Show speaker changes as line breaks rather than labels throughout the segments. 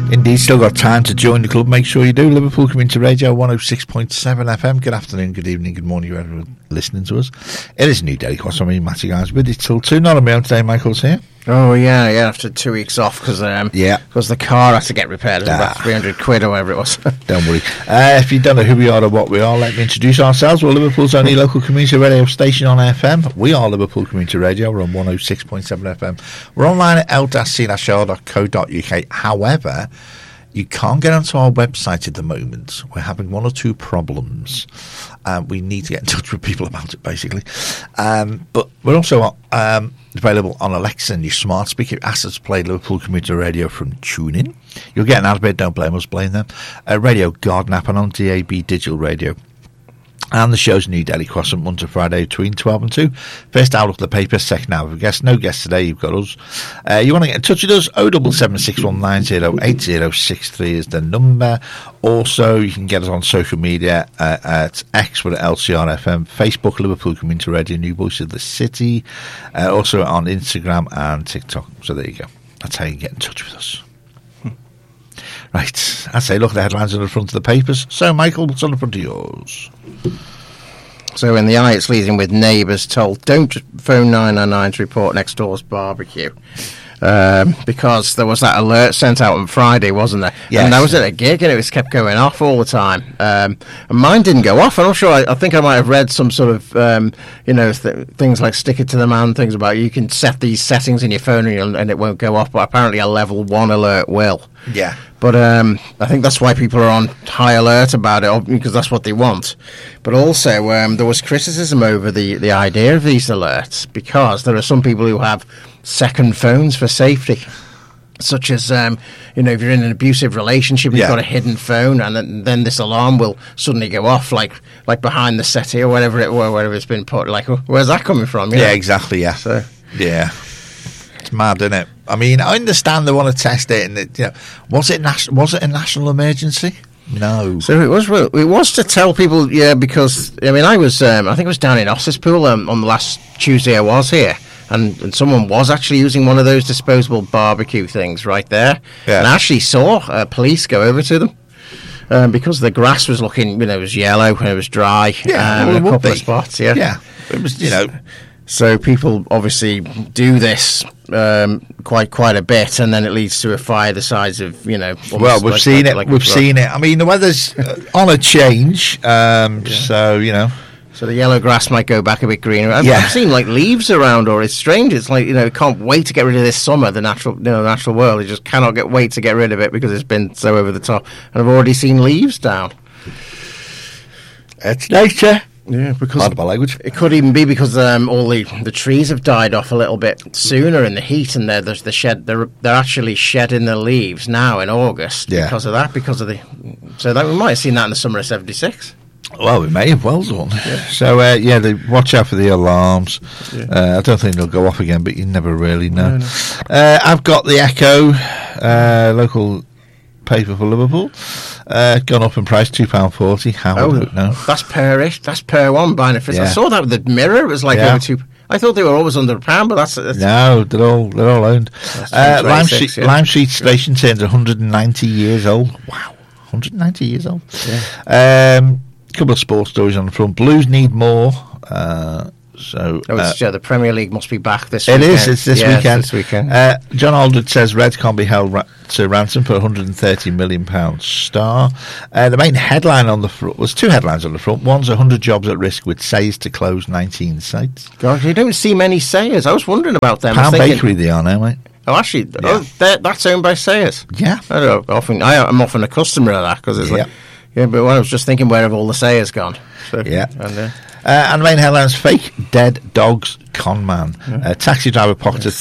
Indeed, still got time to join the club. Make sure you do. Liverpool Community Radio 106.7 FM. Good afternoon, good evening, good morning, everyone listening to us. It is a new daily cross. I mean, Matty guys with you till 2. Not on my own today. Michael's here.
Oh yeah. After 2 weeks off because the car had to get repaired. It was about 300 quid or whatever it was.
Don't worry. If you don't know who we are or what we are, let me introduce ourselves. We're Liverpool's only local community radio station on FM. We are Liverpool Community Radio. We're on 106.7 FM. We're online at l-c-r.co.uk. However, you can't get onto our website at the moment. We're having one or two problems. We need to get in touch with people about it, basically. But we're also available on Alexa and your smart speaker. Ask us to play Liverpool Community Radio from TuneIn. You'll get an ad bit. Don't blame us, blame them. Radio Garden app and on DAB digital radio. And the show's new daily cross on Monday to Friday between 12 and 2. First hour, look at the paper. Second hour, guest. No guests today. You've got us. You want to get in touch with us? 07761908063 is the number. Also, you can get us on social media at X with LCRFM, Facebook, Liverpool Community Radio, New Voice of the City. Also on Instagram and TikTok. So there you go. That's how you get in touch with us. Right, I say, look at the headlines on the front of the papers. So, Michael, what's on the front of yours?
So, in the eye, it's leading with neighbours told, don't phone 999 to report next door's barbecue. Because there was that alert sent out on Friday, wasn't there?
Yes.
And I was at a gig and it was kept going off all the time. And mine didn't go off. I'm not sure. I think I might have read some sort of, things like stick it to the man, things about you can set these settings in your phone and it won't go off. But apparently a level 1 alert will.
Yeah.
But I think that's why people are on high alert about it, because that's what they want. But also, there was criticism over the idea of these alerts, because there are some people who have second phones for safety, such as, if you're in an abusive relationship, you've got a hidden phone, and then this alarm will suddenly go off, like behind the settee or whatever it's been put. Like, where's that coming from?
Yeah, exactly, yeah.
So,
yeah. It's mad, isn't it? I mean, I understand they want to test it, and was it a national emergency? No.
So it was to tell people, because I mean, I think it was down in Ossuspool on the last Tuesday I was here, and someone was actually using one of those disposable barbecue things right there, and I actually saw police go over to them. Because the grass was looking, it was yellow and it was dry.
Yeah,
in a couple of spots. Yeah,
it was,
So people obviously do this quite a bit, and then it leads to a fire the size of
Well, we've seen it. We've seen it. I mean, the weather's on a change, so
So the yellow grass might go back a bit greener. I've seen like leaves around, or it's strange. It's like can't wait to get rid of this summer. The natural world. You just cannot wait to get rid of it because it's been so over the top. And I've already seen leaves down.
It's nature.
Yeah, because
Pardon my language.
It could even be because all the trees have died off a little bit sooner in the heat, and there's the shed. They're actually shedding the leaves now in August because of that. So that we might have seen that in the summer of '76.
Well, we may have well done. Yeah. So they watch out for the alarms. Yeah. I don't think they'll go off again, but you never really know. No. I've got the Echo, local paper for Liverpool. Gone up in price, £2.40. How? I don't know.
That's per-ish. That's per one buying a fist. I saw that with the Mirror. It was like over £2. I thought they were always under £1, but that's
no. They're all owned. Lime Street Station turns 190 years old. Wow, 190 years old. Yeah. Couple of sports stories on the front. Blues need more.
The Premier League must be back this weekend.
It is. It's this weekend.
This weekend.
John Aldred says Reds can't be held to ransom for £130 million star. The main headline on the front was two headlines on the front. One's 100 jobs at risk with Sayers to close 19 sites.
God, you don't see many Sayers. I was wondering about them.
Pound Bakery they are now, mate.
Oh, actually, that's owned by Sayers.
Yeah.
I'm often a customer of that because it's but I was just thinking, where have all the Sayers gone? So,
and the main headlines: fake dead dogs con man. Taxi driver pocketed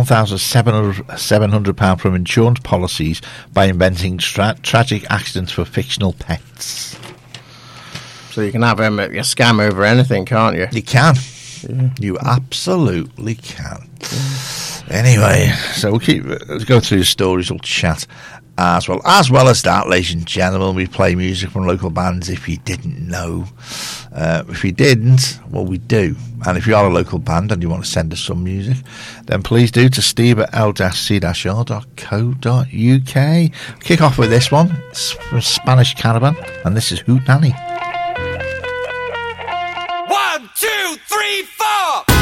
£31,700 from insurance policies by inventing tragic accidents for fictional pets.
So you can have a scam over anything, can't you?
You can. Yeah. You absolutely can. Anyway, so we'll go through the stories, we'll chat as well. As well as that, ladies and gentlemen, we play music from local bands if you didn't know. If you didn't, well, we do. And if you are a local band and you want to send us some music, then please do to steve@l-c-r.co.uk. Kick off with this one. It's from Spanish Caravan, and this is Hoot Nanny.
1, 2, 3, 4